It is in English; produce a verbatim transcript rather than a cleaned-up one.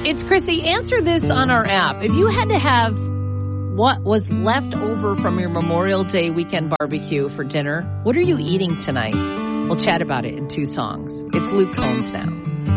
It's Chrissy. Answer this on our app. If you had to have what was left over from your Memorial Day weekend barbecue for dinner, what are you eating tonight? We'll chat about it in two songs. It's Luke Combs now.